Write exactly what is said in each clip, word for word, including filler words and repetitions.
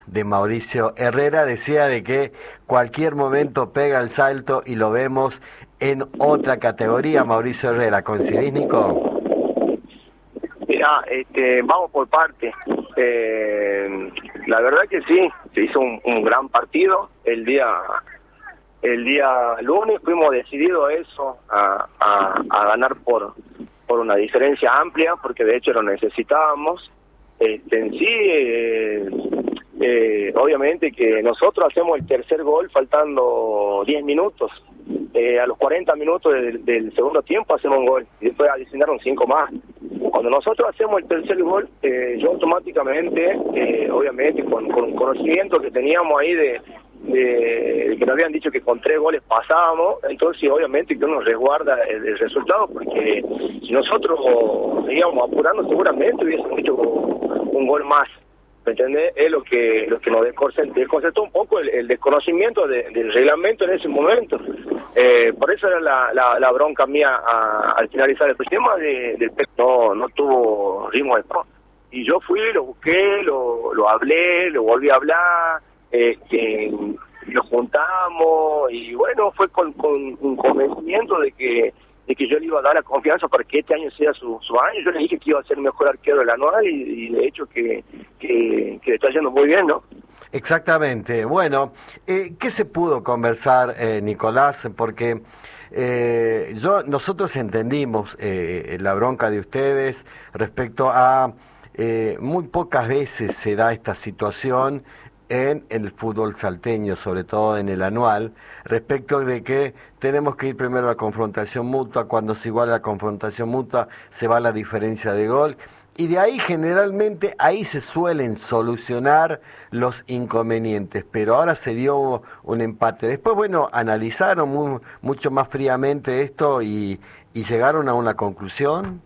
de Mauricio Herrera, decía de que cualquier momento pega el salto y lo vemos en otra categoría. Mauricio Herrera, ¿coincidís, Nico? Mirá, este, vamos por partes. Eh, la verdad que sí, se hizo un, un gran partido. El día el día lunes fuimos decididos a eso, a, a, a ganar por, por una diferencia amplia, porque de hecho lo necesitábamos. Este, en sí, eh, eh, obviamente que nosotros hacemos el tercer gol faltando diez minutos. Eh, a los cuarenta minutos del, del segundo tiempo hacemos un gol y después adicionaron cinco más. Cuando nosotros hacemos el tercer gol, eh, yo automáticamente, eh, obviamente con, con conocimiento que teníamos ahí de, de, de que nos habían dicho que con tres goles pasábamos, entonces obviamente que uno resguarda el, el resultado, porque si nosotros seguíamos apurando seguramente hubiésemos hecho un gol más. ¿Me entendés? Es lo que lo que nos desconcertó un poco el, el desconocimiento de, del reglamento en ese momento. Eh, por eso era la, la, la bronca mía a, al finalizar el tema de, del P E C. No, no tuvo ritmo de pro. Y yo fui, lo busqué, lo, lo hablé, lo volví a hablar, eh, que lo juntamos y bueno, fue con, con un convencimiento de que de que yo le iba a dar la confianza para que este año sea su, su año. Yo le dije que iba a ser el mejor arquero del anual y, y de hecho que, que, que le está yendo muy bien, ¿no? Exactamente. Bueno, eh, ¿qué se pudo conversar, eh, Nicolás? Porque eh, yo nosotros entendimos eh, la bronca de ustedes respecto a eh, muy pocas veces se da esta situación en el fútbol salteño, sobre todo en el anual, respecto de que tenemos que ir primero a la confrontación mutua, cuando se iguala la confrontación mutua se va la diferencia de gol, y de ahí generalmente ahí se suelen solucionar los inconvenientes, pero ahora se dio un empate. Después, bueno, analizaron muy, mucho más fríamente esto y, y llegaron a una conclusión.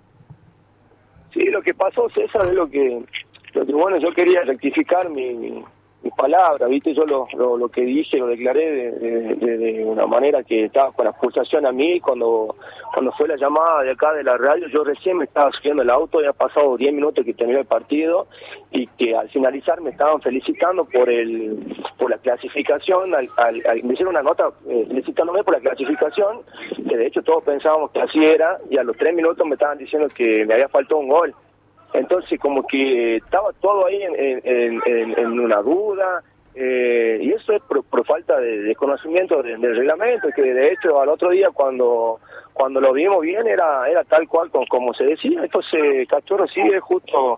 Sí, lo que pasó, César, es lo que, lo que bueno, yo quería rectificar mi... mi... mis palabras, viste, yo lo, lo, lo que dije, lo declaré de, de, de, de una manera que estaba con acusación a mí, cuando cuando fue la llamada de acá de la radio, yo recién me estaba subiendo el auto, ya pasado diez minutos que terminó el partido, y que al finalizar me estaban felicitando por el por la clasificación, al, al, al, me hicieron una nota eh, felicitándome por la clasificación, que de hecho todos pensábamos que así era, y a los tres minutos me estaban diciendo que me había faltado un gol. Entonces como que estaba todo ahí en, en, en, en una duda, eh, y eso es por, por falta de, de conocimiento de, del reglamento, que de hecho al otro día cuando cuando lo vimos bien era era tal cual con, como se decía. Entonces Cachorro sigue justo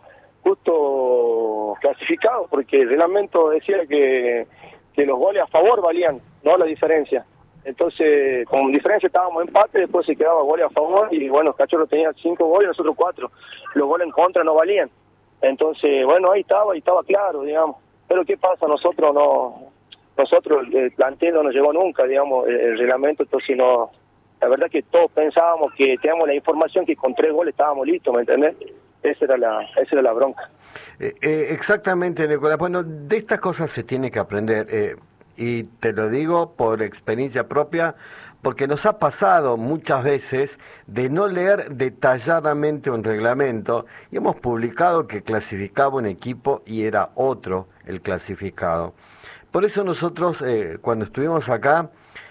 justo clasificado, porque el reglamento decía que, que los goles a favor valían, no la diferencia. Entonces, con diferencia estábamos en empate, después se quedaba goles a favor, y bueno, Cachorro tenía cinco goles, nosotros cuatro. Los goles en contra no valían. Entonces, bueno, ahí estaba, ahí estaba claro, digamos. Pero ¿qué pasa? Nosotros no, nosotros el plantel no nos llegó nunca, digamos, el, el reglamento, entonces no, la verdad que todos pensábamos que teníamos la información que con tres goles estábamos listos, ¿me entendés? Esa era la, esa era la bronca. Eh, eh, exactamente, Nicolás. Bueno, de estas cosas se tiene que aprender. Eh, Y te lo digo por experiencia propia, porque nos ha pasado muchas veces de no leer detalladamente un reglamento y hemos publicado que clasificaba un equipo y era otro el clasificado. Por eso nosotros, eh, cuando estuvimos acá,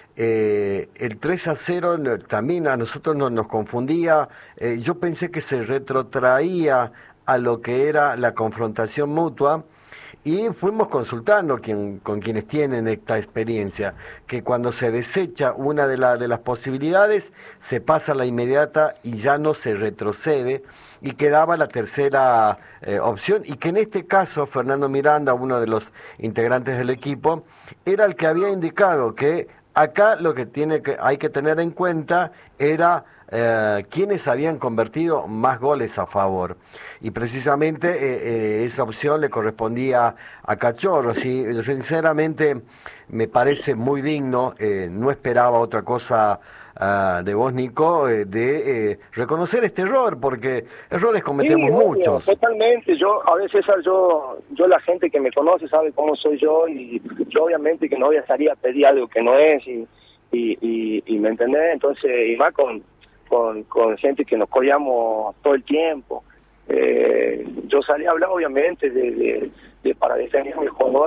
eh, el tres a cero también a nosotros no, nos confundía. Eh, yo pensé que se retrotraía a lo que era la confrontación mutua. Y fuimos consultando quien, con quienes tienen esta experiencia, que cuando se desecha una de, la, de las posibilidades, se pasa a la inmediata y ya no se retrocede, y quedaba la tercera eh, opción, y que en este caso Fernando Miranda, uno de los integrantes del equipo, era el que había indicado que acá lo que, tiene que hay que tener en cuenta era eh, quienes habían convertido más goles a favor. Y precisamente eh, eh, esa opción le correspondía a Cachorro. Sí, sinceramente me parece muy digno, eh, no esperaba otra cosa uh, de vos, Nico, eh, de eh, reconocer este error, porque errores cometemos sí, muchos. Obvio, totalmente. Yo, a veces, yo, yo la gente que me conoce sabe cómo soy yo, y yo obviamente que no voy a salir a pedir algo que no es, y, y, y, y me entendés, entonces, y más con, con, con gente que nos colgamos todo el tiempo. Eh, yo salí a hablar obviamente de, de, de para defender a mi jugador.